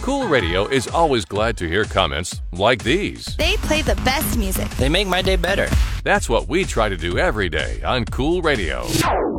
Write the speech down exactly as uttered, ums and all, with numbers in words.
Cool Radio is always glad to hear comments like these. They play the best music. They make my day better. That's what we try to do every day on Cool Radio.